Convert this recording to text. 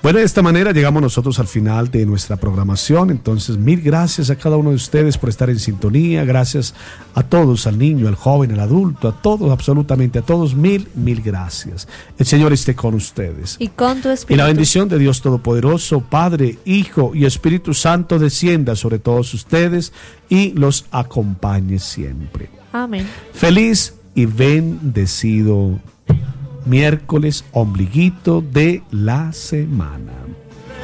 Bueno, de esta manera llegamos nosotros al final de nuestra programación. Entonces, mil gracias a cada uno de ustedes por estar en sintonía. Gracias a todos, al niño, al joven, al adulto, a todos, absolutamente a todos. Mil gracias. El Señor esté con ustedes. Y con tu espíritu. Y la bendición de Dios Todopoderoso, Padre, Hijo y Espíritu Santo descienda sobre todos ustedes y los acompañe siempre. Amén. Feliz y bendecido miércoles ombliguito de la semana.